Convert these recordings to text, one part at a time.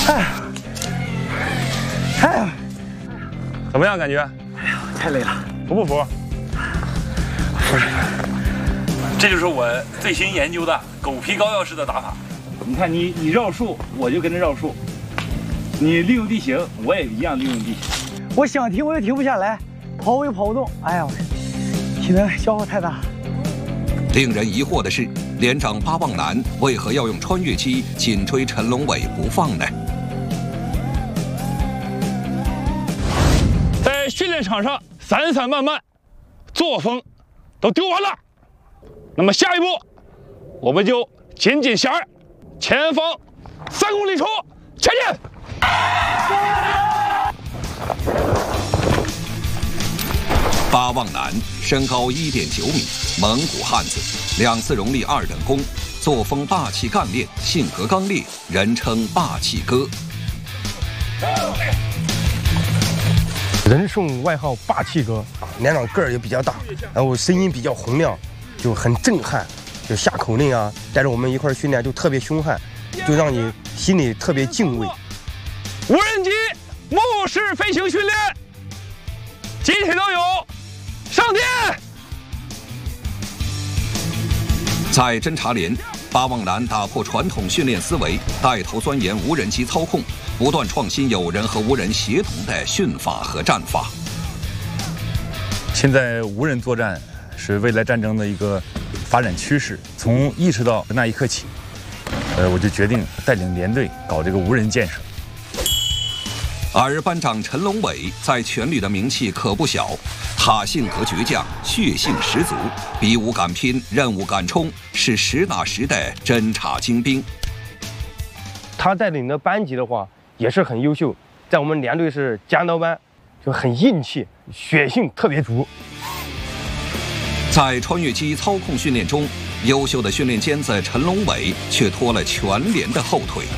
哎呀， 怎么样感觉？ 哎呀，太累了， 服不服？ 不是， 这就是我最新研究的狗皮膏药式的打法。你看你绕树，我就跟着绕树；你利用地形，我也一样利用地形。 我想停我又停不下来，跑我又跑不动。哎呀，体能消耗太大。 令人疑惑的是，连长巴望南为何要用穿越机紧追陈龙伟不放呢？ 在训练场上散散漫漫，作风都丢完了。那么下一步，我们就紧紧弦儿，前方3公里处前进。 巴望南身高1.9米，蒙古汉子，2次荣立2等功，作风霸气干练，性格刚烈，人称霸气哥。 人送外号霸气哥，连长个儿也比较大，然后声音比较洪亮，就很震撼，就下口令啊，带着我们一块训练就特别凶悍，就让你心里特别敬畏。 无人机目视飞行训练，集体都有，上天！ 在侦察连，巴望南打破传统训练思维，带头钻研无人机操控，不断创新有人和无人协同的训法和战法。 现在无人作战是未来战争的一个发展趋势。从意识到那一刻起，我就决定带领连队搞这个无人建设。 而班长陈龙伟在全旅的名气可不小，他性格倔强，血性十足，比武敢拼，任务敢冲，是实打实的侦察精兵。 他带领的班级的话也是很优秀，在我们连队是尖刀班，就很硬气，血性特别足。 在穿越机操控训练中，优秀的训练尖子陈龙伟却拖了全连的后腿。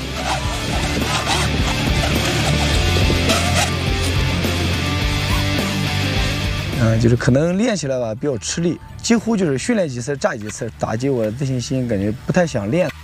就是可能练起来吧比较吃力，几乎就是训练几次炸几次，打击我的自信心，感觉不太想练。